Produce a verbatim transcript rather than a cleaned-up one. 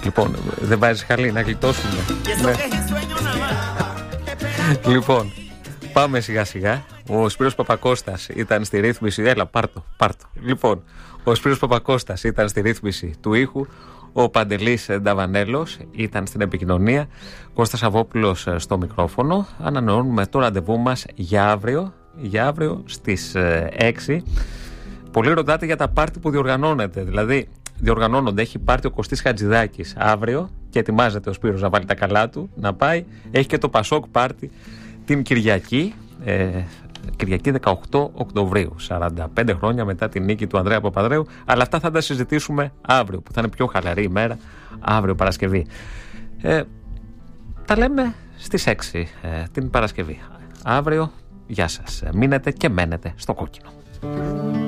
Λοιπόν, δεν βάζεις χαλί να γλιτώσουμε? Ναι. Λοιπόν, πάμε σιγά σιγά. Ο Σπύρος Παπακώστας ήταν στη ρύθμιση. Έλα, πάρτο, πάρτο. Λοιπόν, ο Σπύρος Παπακώστας ήταν στη ρύθμιση του ήχου. Ο Παντελής Νταβανέλος ήταν στην επικοινωνία. Κώστας Αβόπουλος στο μικρόφωνο. Ανανεώνουμε το ραντεβού μας για αύριο, για αύριο στις έξι. Πολλοί ρωτάτε για τα πάρτι που διοργανώνεται. Δηλαδή, διοργανώνονται. Έχει πάρτι ο Κωστής Χατζηδάκης αύριο και ετοιμάζεται ο Σπύρος να βάλει τα καλά του, να πάει. Έχει και το Πασόκ πάρτι την Κυριακή. Ε, Κυριακή δεκαοκτώ Οκτωβρίου, σαράντα πέντε χρόνια μετά την νίκη του Ανδρέα Παπαδρέου. Αλλά αυτά θα τα συζητήσουμε αύριο, που θα είναι πιο χαλαρή ημέρα, αύριο Παρασκευή. Ε, τα λέμε στις έξι ε, την Παρασκευή. Αύριο, γεια σας. Μείνετε και μένετε στο κόκκινο.